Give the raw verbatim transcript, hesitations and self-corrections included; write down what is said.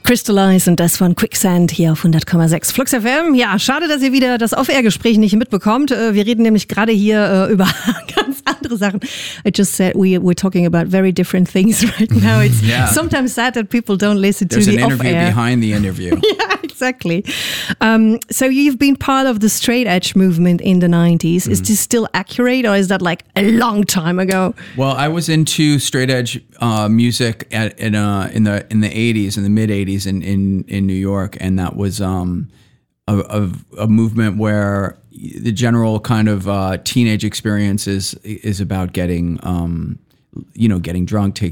Crystallize und das von Quicksand hier auf hundert Komma sechs Flux F M. Ja, schade, dass ihr wieder das Off-Air-Gespräch nicht mitbekommt. Wir reden nämlich gerade hier über ganz andere Sachen. I just said we, we're talking about very different things right now. It's yeah. sometimes sad that people don't listen There's to the an interview off-air. behind the interview. Yeah, exactly. Um, so you've been part of the straight edge movement in the nineties. Mm-hmm. Is this still accurate, or is that like a long time ago? Well, I was into straight edge uh, music at, in, uh, in the in the eighties, in the mid eighties in, in, in New York, and that was um, a, a, a movement where the general kind of uh, teenage experience is, is about getting, um, you know, getting drunk, taking